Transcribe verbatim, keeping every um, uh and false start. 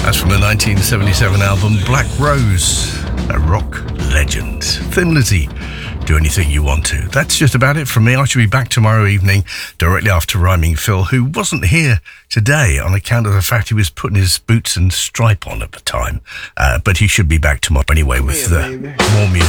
That's from the nineteen seventy-seven album Black Rose, a rock legend. Thin Lizzy, do anything you want to. That's just about it from me. I should be back tomorrow evening, directly after Rhyming Phil, who wasn't here today on account of the fact he was putting his boots and stripe on at the time. Uh, but he should be back tomorrow anyway with uh, more music.